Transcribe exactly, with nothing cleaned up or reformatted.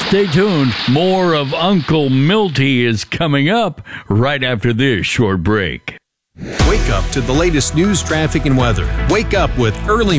Stay tuned. More of Uncle Milty is coming up right after this short break. Wake up to the latest news, traffic, and weather. Wake up with early